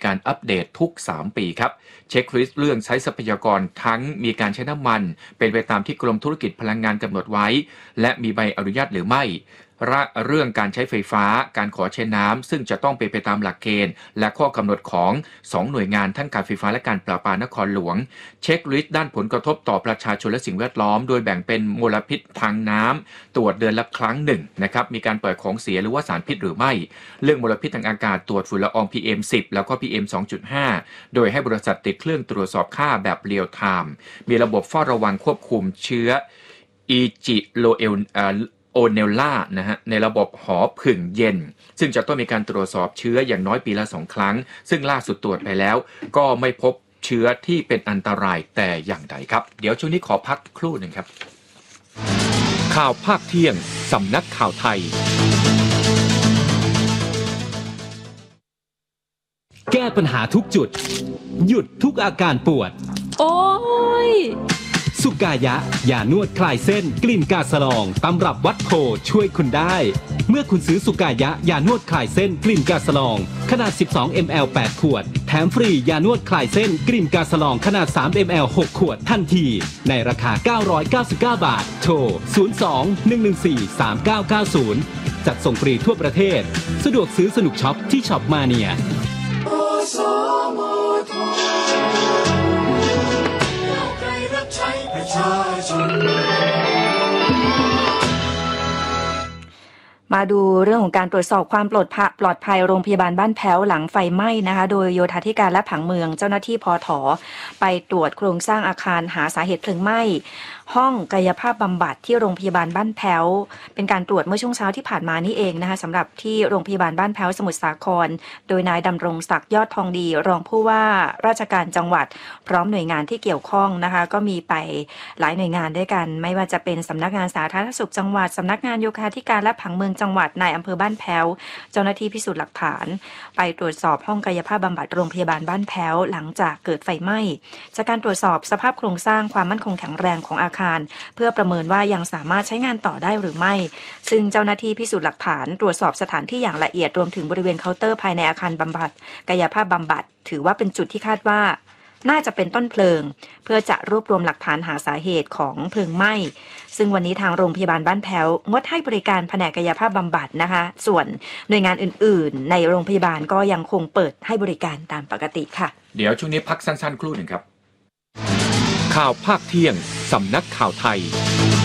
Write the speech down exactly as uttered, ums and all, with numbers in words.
การอัปเดตทุกสามปีครับเช็คลิสต์เรื่องใช้ทรัพยากรทั้งมีการใช้น้ำมันเป็นไปตามที่กรมธุรกิจพลังงานกำหนดไว้และมีใบอนุญาตหรือไม่เรื่องการใช้ไฟฟ้าการขอใช้น้ำซึ่งจะต้องเป็นไปตามหลักเกณฑ์และข้อกำหนดของสองหน่วยงานทั้งการไฟฟ้าและการประปานครหลวงเช็คลิสต์ด้านผลกระทบต่อประชาชนและสิ่งแวดล้อมโดยแบ่งเป็นมลพิษทางน้ำตรวจเดือนละครั้งหนึ่งนะครับมีการปล่อยของเสียหรือว่าสารพิษหรือไม่เรื่องมลพิษทางอากาศตรวจฝุ่นละออง พี เอ็ม สิบ แล้วก็ พี เอ็ม สองจุดห้า โดยให้บริษัทติดเครื่องตรวจสอบค่าแบบเรียลไทม์มีระบบเฝ้าระวังควบคุมเชื้ออีจิโลเอลโอเนลล่านะฮะในระบบหอผึ่งเย็นซึ่งจะต้องมีการตรวจสอบเชื้ออย่างน้อยปีละสองครั้งซึ่งล่าสุดตรวจไปแล้วก็ไม่พบเชื้อที่เป็นอันตรายแต่อย่างใดครับเดี๋ยวช่วงนี้ขอพักครู่หนึ่งครับข่าวภาคเที่ยงสำนักข่าวไทยแก้ปัญหาทุกจุดหยุดทุกอาการปวดโอ้ยสุกายะยานวดคลายเส้นกลิ่นกาสลองตำรับวัดโพช่วยคุณได้เมื่อคุณซื้อสุกายะยานวดคลายเส้นกลิ่นกาสลองขนาด สิบสองมิลลิลิตร แปด ขวดแถมฟรียานวดคลายเส้นกลิ่นกาสลองขนาด สามมิลลิลิตร หก ขวดทันทีในราคาเก้าร้อยเก้าสิบเก้าบาทโทรศูนย์ สอง หนึ่ง หนึ่ง สี่ สาม เก้า เก้า ศูนย์จัดส่งฟรีทั่วประเทศสะดวกซื้อสนุกช็อปที่ช็อปมาเนียมาดูเรื่องของการตรวจสอบความปลอดภัยปลอดภัยโรงพยาบาลบ้านแพ้วหลังไฟไหม้นะคะโดยโยธาธิการและผังเมืองเจ้าหน้าที่พถ.ไปตรวจโครงสร้างอาคารหาสาเหตุเพลิงไหม้ห้องกายภาพบำบัดที่โรงพยาบาลบ้านแพ้วเป็นการตรวจเมื่อช่วงเช้าที่ผ่านมานี่เองนะคะสำหรับที่โรงพยาบาลบ้านแพ้วสมุทรสาครโดยนายดำรงศักดิ์ยอดทองดีรองผู้ว่าราชการจังหวัดพร้อมหน่วยงานที่เกี่ยวข้องนะคะก็มีไปหลายหน่วยงานด้วยกันไม่ว่าจะเป็นสำนักงานสาธารณสุขจังหวัดสำนักงานโยธาธิการและผังเมืองจังหวัดนายอำเภอบ้านแพ้วเจ้าหน้าที่พิสูจน์หลักฐานไปตรวจสอบห้องกายภาพบำบัดโรงพยาบาลบ้านแพ้วหลังจากเกิดไฟไหม้จากการตรวจสอบสภาพโครงสร้างความมั่นคงแข็งแรงของอาคารเพื่อประเมินว่ายังสามารถใช้งานต่อได้หรือไม่ซึ่งเจ้าหน้าที่พิสูจน์หลักฐานตรวจสอบสถานที่อย่างละเอียดรวมถึงบริเวณเคาน์เตอร์ภายในอาคารบำบัดกายภาพบำบัดถือว่าเป็นจุดที่คาดว่าน่าจะเป็นต้นเพลิงเพื่อจะรวบรวมหลักฐานหาสาเหตุของเพลิงไหม้ซึ่งวันนี้ทางโรงพยาบาลบ้านแพ้วงดให้บริการแผนกกายภาพบำบัดนะคะส่วนหน่วยงานอื่นๆในโรงพยาบาลก็ยังคงเปิดให้บริการตามปกติค่ะเดี๋ยวช่วงนี้พักสั้นๆครู่หนึ่งครับข่าวภาคเที่ยงสำนักข่าวไทย